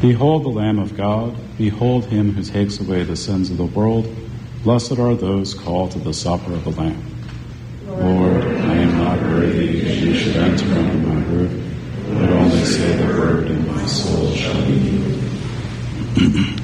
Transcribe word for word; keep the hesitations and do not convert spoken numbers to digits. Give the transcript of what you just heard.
Behold the Lamb of God, behold him who takes away the sins of the world. Blessed are those called to the supper of the Lamb. Lord, I am not worthy that you should enter under my roof, but only say the word and my soul shall be healed.